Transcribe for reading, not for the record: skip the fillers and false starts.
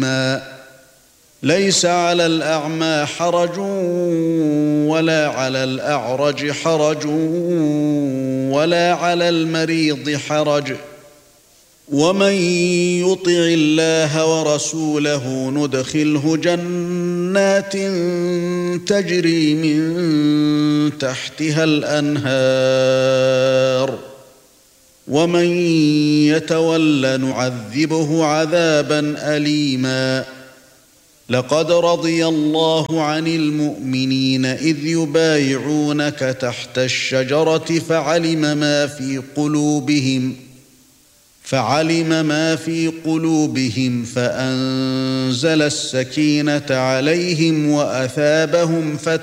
ليس على الأعمى حرج ولا على الأعرج حرج ولا على المريض حرج ومن يطع الله ورسوله ندخله جنات تجري من تحتها الأنهار ومن يتول نعذبه عذابا أليما لقد رضي الله عن المؤمنين إذ يبايعونك تحت الشجرة فعلم ما في قلوبهم فأنزل السكينة عليهم وأثابهم فتحا